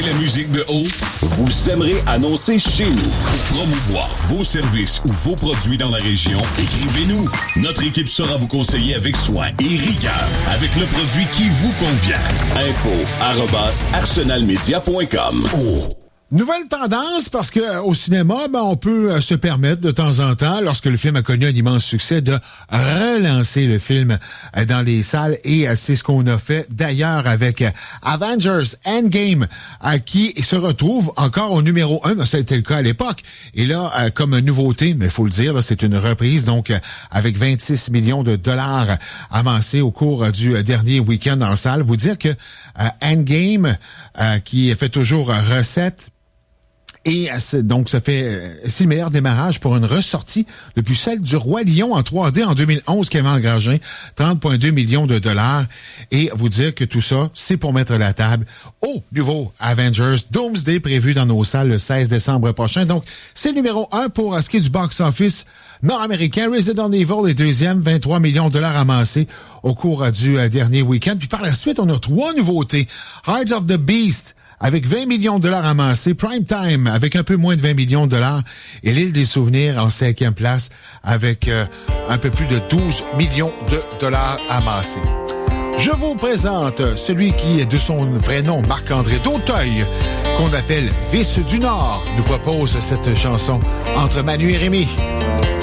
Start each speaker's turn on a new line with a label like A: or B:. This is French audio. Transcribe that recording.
A: La musique de haut, vous aimerez annoncer chez nous. Pour promouvoir vos services ou vos produits dans la région, écrivez-nous. Notre équipe saura vous conseiller avec soin et rigueur avec le produit qui vous convient. info@arsenalmedia.com.
B: Nouvelle tendance, parce que au cinéma, on peut se permettre de temps en temps, lorsque le film a connu un immense succès, de relancer le film dans les salles. Et c'est ce qu'on a fait d'ailleurs avec Avengers Endgame, qui se retrouve encore au numéro 1. Ça a été le cas à l'époque. Et là, comme nouveauté, mais il faut le dire, là, c'est une reprise, donc avec 26 millions de dollars amassés au cours du dernier week-end en salle. Vous dire que Endgame, qui fait toujours recette, et donc, c'est le meilleur démarrage pour une ressortie depuis celle du Roi Lion en 3D en 2011 qui avait engagé 30,2 millions de dollars. Et vous dire que tout ça, c'est pour mettre la table au nouveau Avengers Doomsday prévu dans nos salles le 16 décembre prochain. Donc, c'est le numéro 1 pour ce qui est du box-office nord-américain. Resident Evil est deuxième, 23 millions de dollars amassés au cours du dernier week-end. Puis par la suite, on a 3 nouveautés. Heart of the Beast, avec 20 millions de dollars amassés. Prime Time, avec un peu moins de 20 millions de dollars. Et l'Île des Souvenirs, en 5e place, avec un peu plus de 12 millions de dollars amassés. Je vous présente celui qui, de son vrai nom, Marc-André d'Auteuil, qu'on appelle Vice du Nord, nous propose cette chanson entre Manu et Rémi.